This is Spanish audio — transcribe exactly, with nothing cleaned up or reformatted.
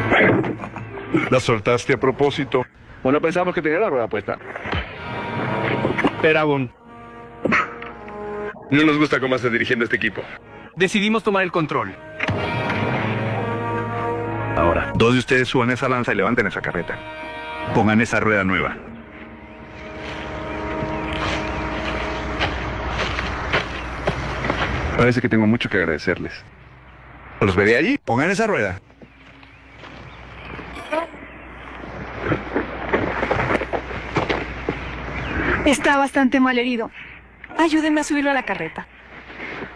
¿La soltaste a propósito? Bueno, pensamos que tenía la rueda puesta. Eragon, No nos gusta cómo está dirigiendo este equipo. decidimos tomar el control. Ahora, dos de ustedes suban esa lanza y levanten esa carreta. Pongan esa rueda nueva. Parece que tengo mucho que agradecerles. ¿Los veré allí? Pongan esa rueda. Está bastante mal herido. Ayúdenme a subirlo a la carreta.